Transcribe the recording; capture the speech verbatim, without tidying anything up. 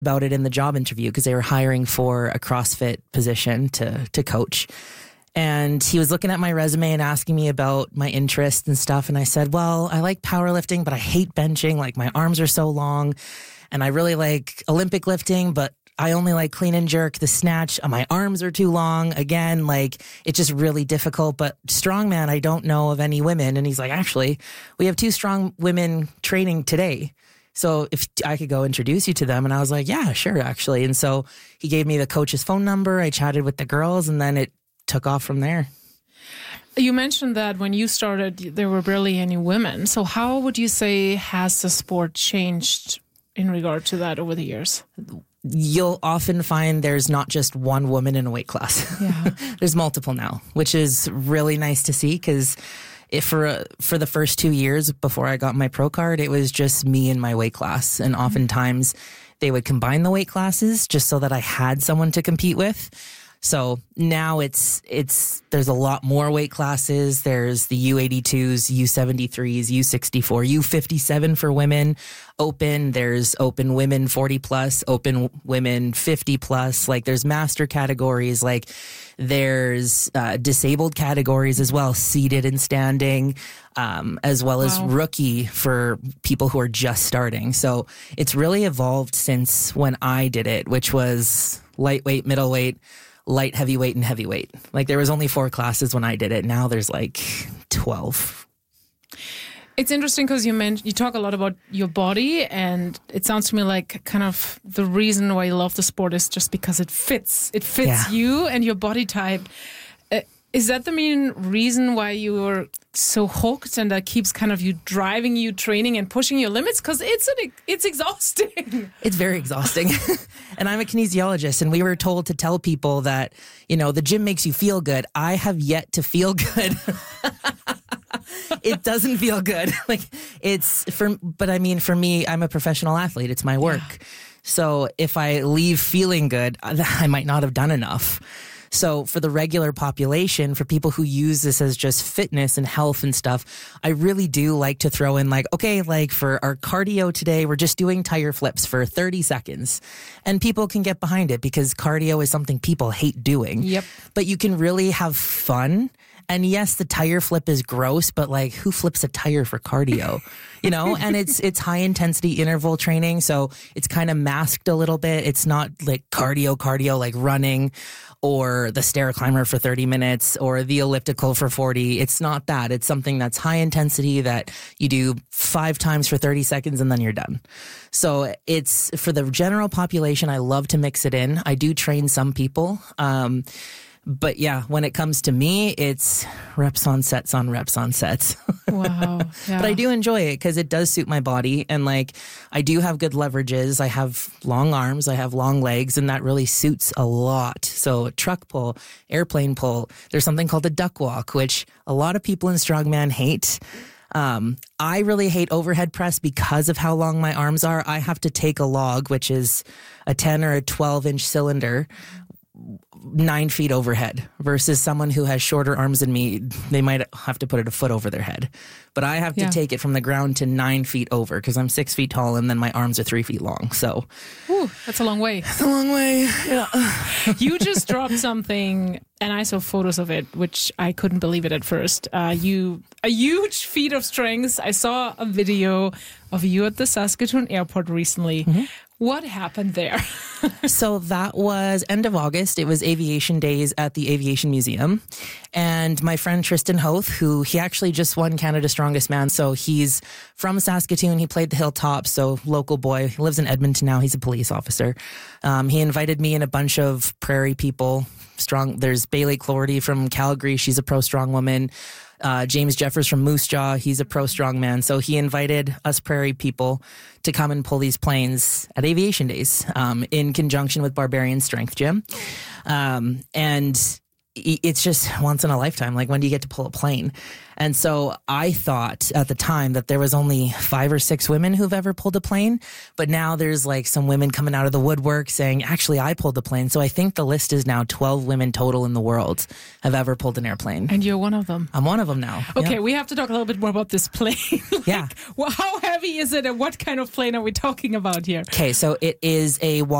about it in the job interview because they were hiring for a CrossFit position to to coach. And he was looking at my resume and asking me about my interests and stuff. And I said, well, I like powerlifting, but I hate benching. Like my arms are so long. And I really like Olympic lifting, but I only like clean and jerk, the snatch. My arms are too long. Again, like it's just really difficult. But strongman, I don't know of any women. And he's like, actually, we have two strong women training today. So if I could go introduce you to them. And I was like, yeah, sure, actually. And so he gave me the coach's phone number. I chatted with the girls and then it took off from there. You mentioned that when you started, there were barely any women. So how would you say has the sport changed in regard to that over the years? You'll often find there's not just one woman in a weight class. Yeah. There's multiple now, which is really nice to see because if for uh, for the first two years before I got my pro card, it was just me and my weight class. And oftentimes they would combine the weight classes just so that I had someone to compete with. So now it's, it's, there's a lot more weight classes. There's the U eighty-twos, U seventy-threes, U sixty-four, U fifty-seven for women open. There's open women forty plus, open women fifty plus. Like there's master categories. Like there's uh, disabled categories as well, seated and standing, um, as well as wow. rookie for people who are just starting. So it's really evolved since when I did it, which was lightweight, middleweight, light, heavyweight, and heavyweight. Like there was only four classes when I did it. Now there's like twelve. It's interesting because you mentioned you talk a lot about your body, and it sounds to me like kind of the reason why you love the sport is just because it fits. It fits Yeah. you and your body type. Uh, is that the main reason why you were so hooked, and that keeps kind of you driving you, training and pushing your limits? Because it's an, it's exhausting. It's very exhausting. And I'm a kinesiologist, and we were told to tell people that, you know, the gym makes you feel good. I have yet to feel good. It doesn't feel good. Like it's for, but I mean, for me, I'm a professional athlete. It's my work. Yeah. So if I leave feeling good, I might not have done enough. So for the regular population, for people who use this as just fitness and health and stuff, I really do like to throw in like, okay, like for our cardio today, we're just doing tire flips for thirty seconds. And people can get behind it because cardio is something people hate doing. Yep. But you can really have fun. And yes, the tire flip is gross, but like who flips a tire for cardio? You know, and it's it's high intensity interval training. So it's kind of masked a little bit. It's not like cardio, cardio, like running or the stair climber for thirty minutes or the elliptical for forty. It's not that. It's something that's high intensity that you do five times for thirty seconds and then you're done. So it's for the general population. I love to mix it in. I do train some people. Um, But yeah, when it comes to me, it's reps on sets on reps on sets. Wow. Yeah. But I do enjoy it because it does suit my body. And like, I do have good leverages. I have long arms. I have long legs, and that really suits a lot. So truck pull, airplane pull. There's something called a duck walk, which a lot of people in strongman hate. Um, I really hate overhead press because of how long my arms are. I have to take a log, which is a ten or a twelve inch cylinder, nine feet overhead, versus someone who has shorter arms than me. They might have to put it a foot over their head, but I have to yeah. take it from the ground to nine feet over because I'm six feet tall and then my arms are three feet long. So Ooh, that's a long way. That's a long way. Yeah. You just dropped something, and I saw photos of it, which I couldn't believe it at first. Uh, you, a huge feat of strength. I saw a video of you at the Saskatoon airport recently. Mm-hmm. What happened there? So that was end of August. It was aviation days at the Aviation Museum. And my friend Tristan Hoth, who he actually just won Canada's Strongest Man. So he's from Saskatoon. He played the Hilltops. So local boy. He lives in Edmonton now. He's a police officer. Um, he invited me and a bunch of prairie people. Strong. There's Bailey Clorty from Calgary. She's a pro strong woman. Uh, James Jeffers from Moose Jaw, he's a pro strongman. So he invited us prairie people to come and pull these planes at Aviation Days um, in conjunction with Barbarian Strength Gym. Um, and it's just once in a lifetime. Like, when do you get to pull a plane? And so I thought at the time that there was only five or six women who've ever pulled a plane. But now there's like some women coming out of the woodwork saying, actually, I pulled the plane. So I think the list is now twelve women total in the world have ever pulled an airplane. And you're one of them. I'm one of them now. Okay, yeah. we have to talk a little bit more about this plane. like, yeah. Well, how heavy is it and what kind of plane are we talking about here? Okay, so it is a